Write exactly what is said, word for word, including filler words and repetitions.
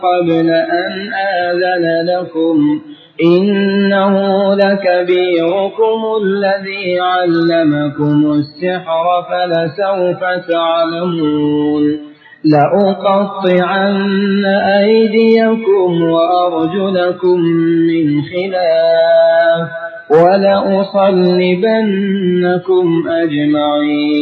قبل أن آذن لكم إنه لكبيركم الذي علمكم السحر فلسوف تعلمون لأقطعن أيديكم وأرجلكم من خلاف ولأصلبنكم أجمعين